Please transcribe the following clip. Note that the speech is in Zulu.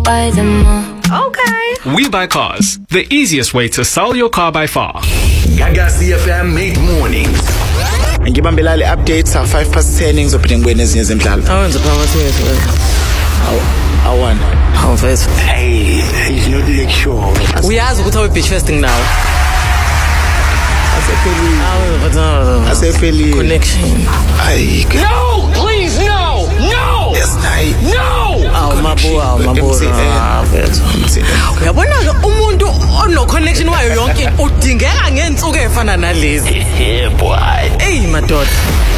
buy them all. Okay. We Buy Cars, the easiest way to sell your car by far. Gagasi FM mid-mornings. Ngibambela le updates 10:05 ngizophinda ngibone ezinye zemidlalo. Awenza phakathi kwethu. Awana. Awufethu. Hey, he's not like sure. Uyazi ukuthi awe beach festing now. Asephelile. Connection. Ay. No, please, no, no. Yes, night. No. Mabuwa. Afethu. Uyabona ke umuntu ono connection wayo yonke udingeka ngensuku ezifana nalezi. Yeah, boy. Hey madoda.